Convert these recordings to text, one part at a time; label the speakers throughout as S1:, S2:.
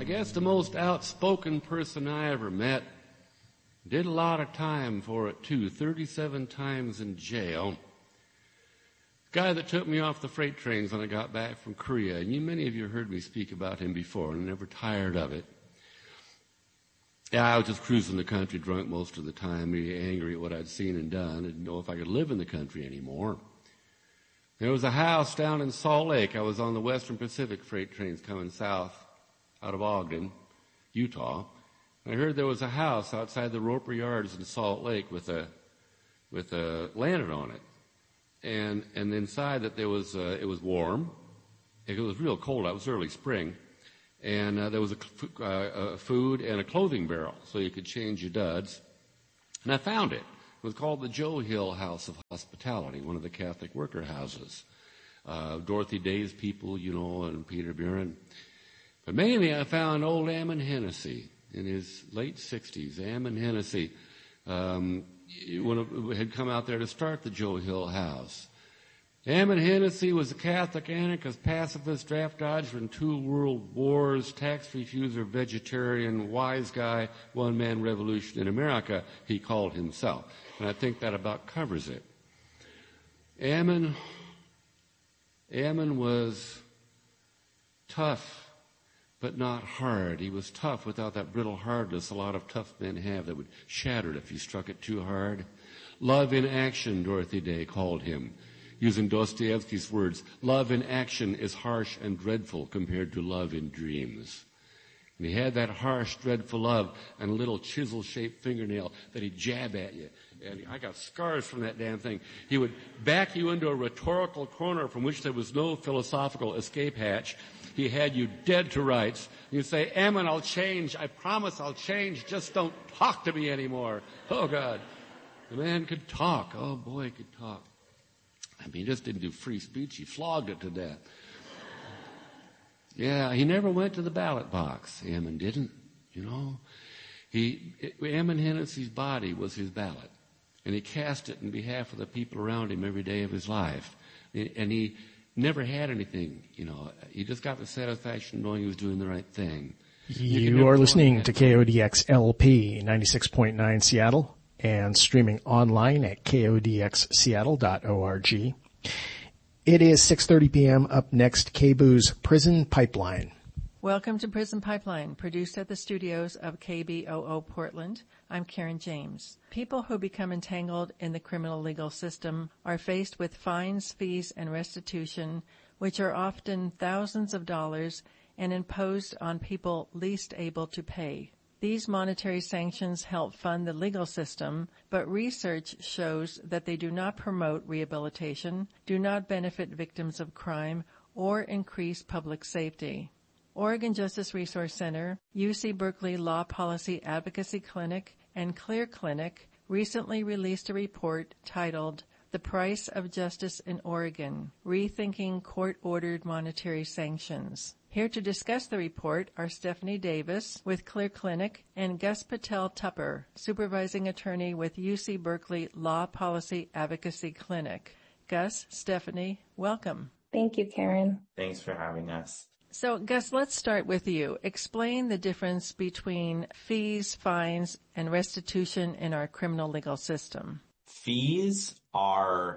S1: I guess the most outspoken person I ever met. Did a lot of time for it, too. 37 times in jail. Guy that took me off the freight trains when I got back from Korea. And many of you heard me speak about him before, and I'm never tired of it. Yeah, I was just cruising the country drunk most of the time, really angry at what I'd seen and done. I didn't know if I could live in the country anymore. There was a house down in Salt Lake. I was on the Western Pacific freight trains coming south out of Ogden, Utah. I heard there was a house outside the Roper Yards in Salt Lake with a lantern on it. And inside that there was, it was warm. It was real cold. It was early spring. And there was a food and a clothing barrel so you could change your duds. And I found it. It was called the Joe Hill House of Hospitality, one of the Catholic worker houses. Dorothy Day's people, and Peter Buren. But mainly I found old Ammon Hennessy in his late 60s. Ammon Hennessy had come out there to start the Joe Hill House. Ammon Hennessy was a Catholic anarchist, pacifist, draft dodger in 2 world wars, tax refuser, vegetarian, wise guy, one-man revolution in America, he called himself. And I think that about covers it. Ammon was tough, but not hard. He was tough without that brittle hardness a lot of tough men have that would shatter it if you struck it too hard. Love in action, Dorothy Day called him. Using Dostoevsky's words, love in action is harsh and dreadful compared to love in dreams. And he had that harsh, dreadful love and a little chisel-shaped fingernail that he'd jab at you. And I got scars from that damn thing. He would back you into a rhetorical corner from which there was no philosophical escape hatch. He had you dead to rights. You'd say, Ammon, I'll change. I promise I'll change. Just don't talk to me anymore. Oh, God. The man could talk. Oh, boy, he could talk. I mean, he just didn't do free speech. He flogged it to death. Yeah, he never went to the ballot box. Ammon didn't, Ammon Hennessy's body was his ballot. And he cast it in behalf of the people around him every day of his life. And he never had anything, He just got the satisfaction knowing he was doing the right thing.
S2: You are listening to KODX LP 96.9 Seattle and streaming online at kodxseattle.org. It is 6:30 p.m. Up next, KBOO's Prison Pipeline.
S3: Welcome to Prison Pipeline, produced at the studios of KBOO Portland. I'm Karen James. People who become entangled in the criminal legal system are faced with fines, fees, and restitution, which are often thousands of dollars and imposed on people least able to pay. These monetary sanctions help fund the legal system, but research shows that they do not promote rehabilitation, do not benefit victims of crime, or increase public safety. Oregon Justice Resource Center, UC Berkeley Law Policy Advocacy Clinic, and Clear Clinic recently released a report titled The Price of Justice in Oregon, Rethinking Court-Ordered Monetary Sanctions. Here to discuss the report are Stephanie Davis with Clear Clinic and Gus Patel Tupper, supervising attorney with UC Berkeley Law Policy Advocacy Clinic. Gus, Stephanie, welcome.
S4: Thank you, Karen.
S5: Thanks for having us.
S3: So, Gus, let's start with you. Explain the difference between fees, fines, and restitution in our criminal legal system.
S5: Fees are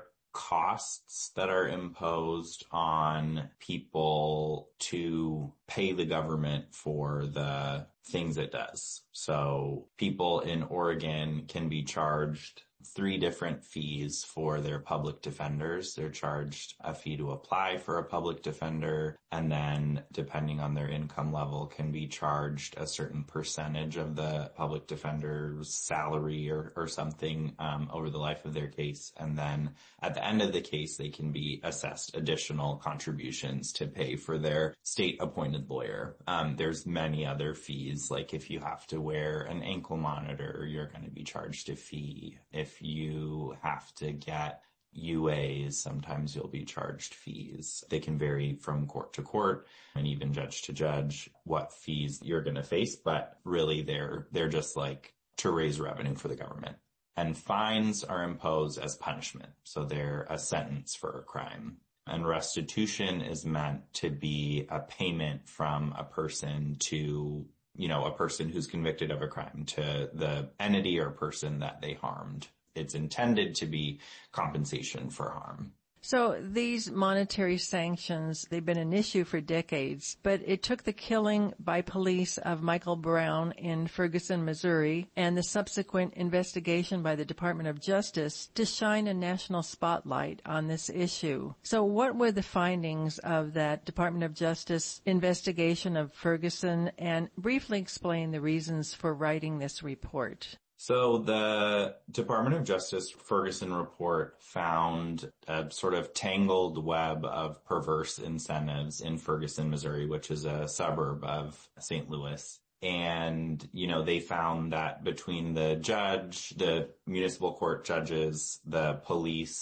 S5: costs that are imposed on people to pay the government for the things it does. So people in Oregon can be charged 3 different fees for their public defenders. They're charged a fee to apply for a public defender, and then depending on their income level can be charged a certain percentage of the public defender's salary or something over the life of their case. And then at the end of the case, they can be assessed additional contributions to pay for their state-appointed lawyer. There's many other fees, like if you have to wear an ankle monitor, you're going to be charged a fee. If you have to get UAs, sometimes you'll be charged fees. They can vary from court to court and even judge to judge what fees you're going to face, but really they're just like to raise revenue for the government. And fines are imposed as punishment. So they're a sentence for a crime. And restitution is meant to be a payment from a person to, a person who's convicted of a crime, to the entity or person that they harmed. It's intended to be compensation for harm.
S3: So these monetary sanctions, they've been an issue for decades, but it took the killing by police of Michael Brown in Ferguson, Missouri, and the subsequent investigation by the Department of Justice to shine a national spotlight on this issue. So what were the findings of that Department of Justice investigation of Ferguson, and briefly explain the reasons for writing this report?
S5: So the Department of Justice Ferguson report found a sort of tangled web of perverse incentives in Ferguson, Missouri, which is a suburb of St. Louis. And, they found that between the judge, the municipal court judges, the police,